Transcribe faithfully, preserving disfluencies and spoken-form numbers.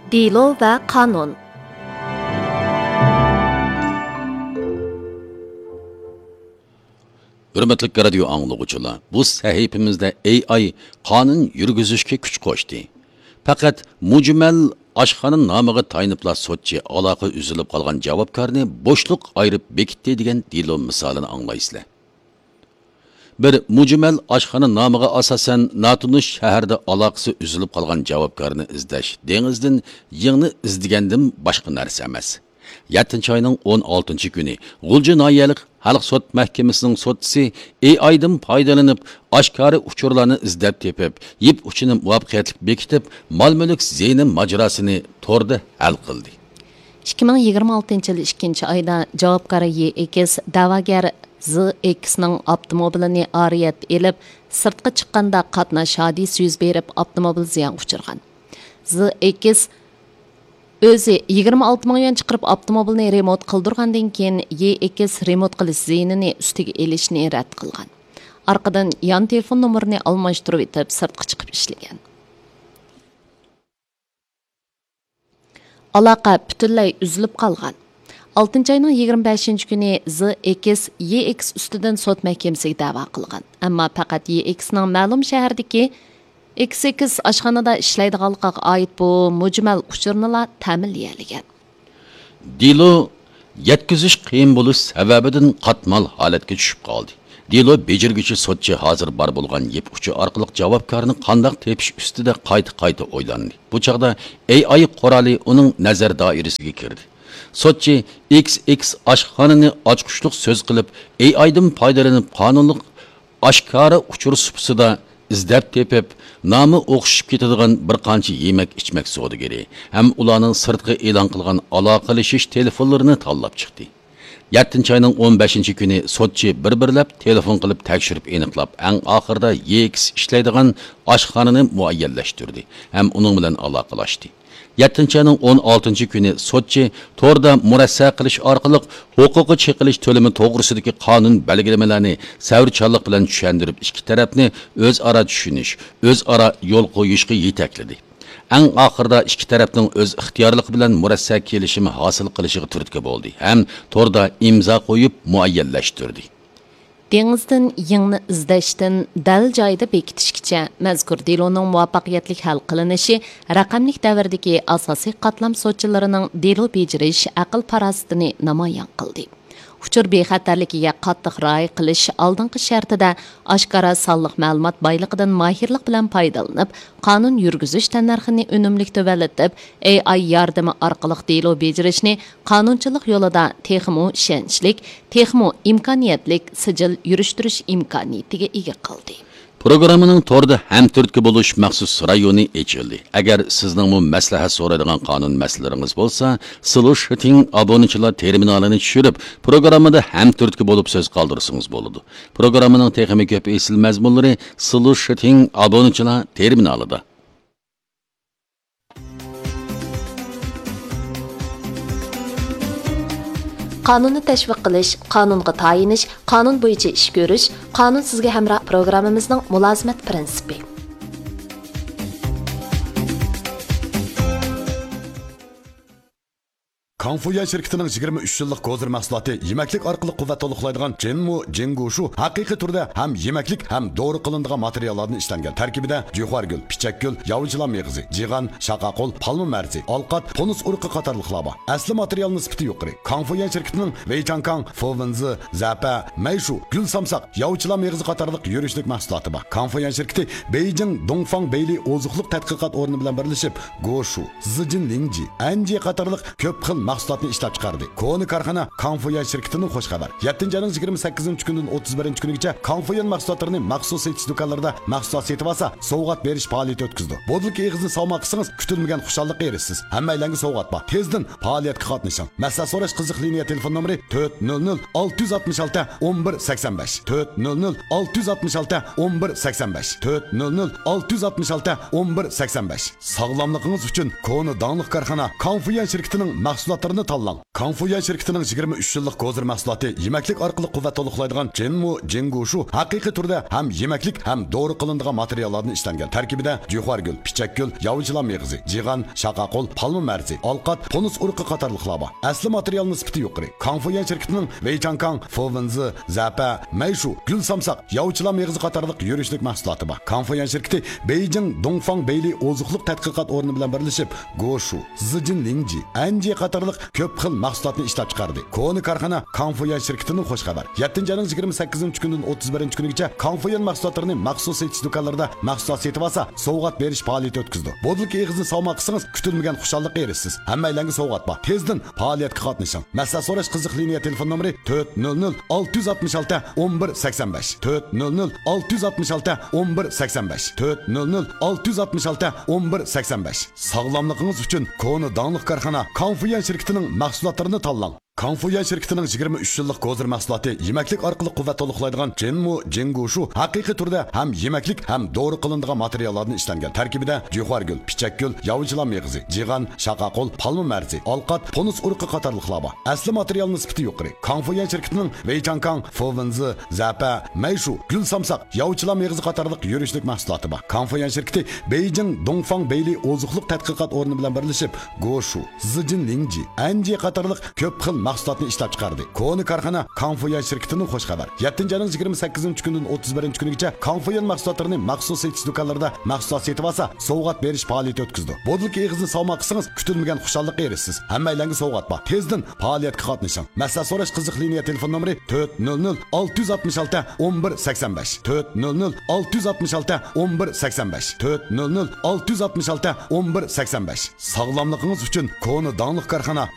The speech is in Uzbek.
Dilo ve kanun. Hürmetli radyo anlıqçılar, bu sahifimizde A I qanun yürgüzüşke küç qoşdu. Fakat mucmel aşxanın namığı tayınıpla sotçi alaqa üzülüp qalğan javobkarni boşluq ayırıp bekitdi degan Dilo misalını anlaysızlar. Bir mucmel aşxana namığa asasen natunuş şəhərdə alaqısı üzülüp qalğan javobkarni izdash dengizdən yığını izdigandan başqa narsa emas. yettinchi ayning o'n oltinchi kuni G'ulji noyalik Xalq sud mahkamasining sudchisi A I'dan foydalanib oshkora uchurlarni izlab tepib, yip uchini muvaffaqiyatli bekitib, mol-mulk zeyni majrosini to'rda hal qildi. ikki ming yigirma oltinchi yil ikkinchi oyda javobgar Y X da'vogar Z X'ning avtomobilini ariyat elib, sirtqa chiqqanda qatnash hodisi yuz berib, avtomobil ziyon uchirgan. Z X o'zi yigirma olti ming yuan chiqarib avtomobilni remont qildirgandan keyin Y X remont qilish ziynini ustiga elishni rad qilgan. Orqadan yon telefon nomerini almashtirib etib, sirtqa chiqib ishlagan. Aloqa butunlay uzilib qolgan. oltinchi ayning yigirma beshinchi kuni Z X Y X ustidan sud mahkamasiga da'vo qilgan. Ammo faqat Y X'ning ma'lum shahardagi X X oshxonada ishlaydiganligiga oid bu mujmal uchurnilar ta'minlaydigan. Dilo yetkizish qiyin bo'lish sababidan qatmal holatga tushib qoldi. Dilo bejirgichi sotchi hozir bar bo'lgan yep uchi orqali javobkarni qandoq tepish ustida qayta-qayta o'ylandi. Bu chaqda A I quroli uning nazar doirasiga kirdi. Sotchi X X oshxonani ochqushliq so'z qilib, A I'dan foydalanib qonunli oshkora uchur supsida izlab tepib, nomi o'xshib ketadigan bir qancha yemak ichmak savdogari ham ularning sirtqi e'lon qilgan aloqalashish telefonlarini tanlab chiqdi. yettinchi ayning o'n beshinchi kuni sotchi bir-birlab telefon qilib tekshirib aniqlab, eng oxirida Y X ishlaydigan oshxonani muayyanlashtirdi ham uning bilan aloqalashdi. yettinchi ayning o'n oltinchi kuni sotchi to'rda murassa qilish orqali huquqi cheqilish to'limi to'g'risidagi qonun belgilamalarini savrchanlik bilan tushuntirib, ikki tarafni o'zaro tushunish, o'zaro yo'l qo'yishga yetakladi. Eng oxirida ikki tarafning o'z ixtiyorligi bilan murassa kelishimi hosil qilishiga turtki bo'ldi. Ham to'rda imzo qo'yib muayyanlashtirdi. Dengizdan yingni izdashdan dal joyda bekitishgacha mazkur deloning muvaffaqiyatli hal qilinishi raqamli davrdagi asosiy qatlam sotchilarining delo bejirish aql farosatini namoyon qildi. Uchur bexatarligiga qattiq rioya qilish oldingi shartida oshkora sonliq ma'lumot boyligidan mohirlik bilan foydalanib, qonun yurgizish tannarxini unumli to'valatib, A I yordami orqali delo bejirishni qonunchilik yo'lida texmo ishonchlik, texmo imkoniyatlik sijil yurishtirish imkoniyatiga ega qildi. Programmaning to'rda ham turtki bo'lish maxsus rayoni ochildi. Agar sizning bu maslahat so'raydigan qonun masalalaringiz bo'lsa, Solution obunachilar terminalini tushirib, programmada ham turtki bo'lib so'z qoldirsangiz bo'ladi. Programmaning texnik ko'p esil mazmunlari Solution obunachilar terminalida. Qonunni tashviq qilish, qonunga tayinish, qonun bo'yicha ish ko'rish, qonun sizga hamroh programmamizning mulozimat prinsipi. Konfuya şirketining yigirma uch yillik kozir mahsuloti yemaklik orqali quvvat to'liqlaydigan Jinmu Jingushu haqiqiy turda ham yemaklik ham dori qilinadigan materiallarni ishlangan. Tarkibida juxargul, pichakgul, yovunchilar meg'izi, jig'an, shaqaqul, palma marzi, olqat, ponus urqi qatorliqlar bor. Asli material nisbati yuqori. Konfuya şirketining Weichankang, Fowenzi, Zapa, Mayshu, gul samsaq, yovunchilar meg'izi qatorliq yurishlik mahsuloti bor. Konfuya şirketi Beijing Dongfang Beyli ozuqliq tadqiqot o'rni bilan birlashib, Goshu, Zijin Lingji, Anji qatorliq ko'p xil mahsulotni ishlab chiqardi. Koni korxona Konfuya şirketining xo'sh xabar. yettinchi ayning yigirma sakkizinchi kunidan o'ttiz birinchi kunigacha Konfuya mahsulotlarini maxsus setish do'konlarida mahsulot setib olsa, sovg'at berish faoliyati o'tkazdi. Bodilki eg'izni savmo qilsangiz, kutilmagan xushonlikqa erishsiz. Hammalarga sovg'at bor. Tezdan faoliyatga qatnashing. Maslahat so'rash qiziq liniya telefon nomeri to'rt nol nol olti yuz oltmish olti o'n bir sakson besh to'rt nol nol olti yuz oltmish olti o'n bir sakson besh to'rt nol nol olti yuz oltmish olti o'n bir sakson besh. Sog'lomligingiz uchun Koni donliq korxona Konfuya şirketining mahsulot mahsulotlarini tanlang. Konfuyan şirketining yigirma uch yillik gozir mahsuloti yemaklik orqali quvvat to'liqlaydigan Jinmu Jingushu haqiqiy turda ham yemaklik ham dori qilinadigan materiallardan ishlangan. Tarkibida juxvargul, pichakgul, yovuzchilar meg'izi, jig'an, shaqaqul, palma marzi, olqat, ponus urqi qatorliqlar bor. Asli material nisbati yuqori. Konfuyan şirketining Weichankang, Fowenzi, Zapa, Mayshu, gul samsaq, yovuzchilar meg'izi qatorliq yurishlik mahsuloti bor. Konfuyan şirketi Beijing Dongfang Beyli ozuqliq tadqiqot o'rni bilan birlashib, Goshu, Zijin Lingji, Anji qatorliq ko'p xil mahsulotni ishlab chiqardi. Koni korxona Konfuyan şirketining xush xabar. yettinchi ayning yigirma sakkizinchi kundan o'ttiz birinchi kunigacha Konfuyan mahsulotlarini maxsus setish do'konlarida mahsulot setib olsa, sovg'at berish faoliyati o'tkazdi. Bodlik eg'izni salmoq qilsangiz, kutilmagan xushallaqqa erishsiz. Hammalarga sovg'at bor. Tezdan faoliyatga qatnashing. Masala so'rash qiziq liniya telefon nomeri to'rt nol nol olti yuz oltmish olti o'n bir sakson besh to'rt nol nol olti yuz oltmish olti o'n bir sakson besh to'rt nol nol olti yuz oltmish olti o'n bir sakson besh. Sog'lomligingiz uchun Koni donliq korxona Konfuyan şirketining mahsulotlarini tanlang. Konfuyan şirketining yigirma uch yillik gozir mahsuloti yemaklik orqali quvvat to'liqlaydigan Jinmu Jingushu haqiqiy turda ham yemaklik ham dori qilinadigan materiallardan ishlangan. Tarkibida juxvargul, pichakgul, yovuzchilar meg'izi, jig'an, shaqaqul, palma marzi, olqat, ponus urqi qatorliqlar bor. Asli material nisbati yuqori. Konfuyan şirketining Weichankang, Fowenzi, Zapa, Mayshu, gul samsaq, yovuzchilar meg'izi qatorliq yurishlik mahsuloti bor. Konfuyan şirketi Beijing Dongfang Beyli ozuqliq tadqiqot o'rni bilan birlashib, Goshu, Zijin Lingji, Anji qatorliq ko'p xil mahsulotni ishlab chiqardi. Koni korxona Konfuyan şirketining xush xabar. yettinchi ayning yigirma sakkizinchi kundan o'ttiz birinchi kunigacha Konfuyan mahsulotlarini maxsus setish do'konlarida mahsulot setib olsa, sovg'at berish faoliyati o'tkazdi. Bodlik eg'izni salmoq qilsangiz, kutilmagan xushallaqqa erishsiz. Hammalarga sovg'at bor. Tezdan faoliyatga qatnashing. Masala so'rash qiziq liniya telefon nomeri to'rt nol nol olti yuz oltmish olti o'n bir sakson besh to'rt nol nol olti yuz oltmish olti o'n bir sakson besh to'rt nol nol olti yuz oltmish olti o'n bir sakson besh. Sog'lomligingiz uchun Koni donliq korxona